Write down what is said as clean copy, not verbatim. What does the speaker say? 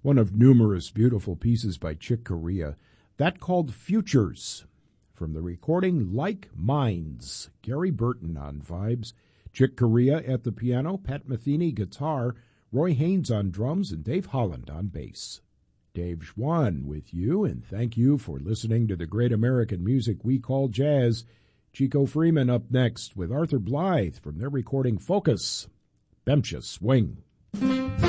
one of numerous beautiful pieces by Chick Corea, that called Futures, from the recording Like Minds. Gary Burton on vibes, Chick Corea at the piano, Pat Metheny guitar, Roy Haynes on drums, and Dave Holland on bass. Dave Schwann with you, and thank you for listening to the great American music we call jazz. Chico Freeman up next with Arthur Blythe from their recording Focus. Bemcia Swing.